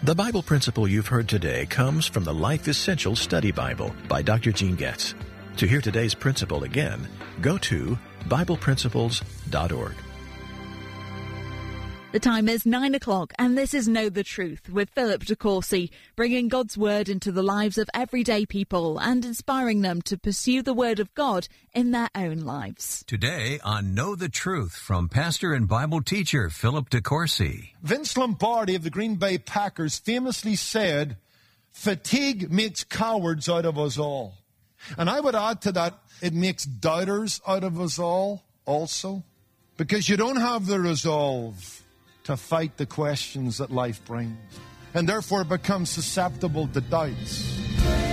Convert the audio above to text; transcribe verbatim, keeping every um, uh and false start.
The Bible principle you've heard today comes from the Life Essential Study Bible by Doctor Gene Getz. To hear today's principle again, go to Bible Principles dot org. The time is nine o'clock, and this is Know the Truth with Philip DeCourcy, bringing God's Word into the lives of everyday people and inspiring them to pursue the Word of God in their own lives. Today on Know the Truth from pastor and Bible teacher Philip DeCourcy. Vince Lombardi of the Green Bay Packers famously said, "Fatigue makes cowards out of us all." And I would add to that, it makes doubters out of us all also, because you don't have the resolve to fight the questions that life brings, and therefore become susceptible to doubts.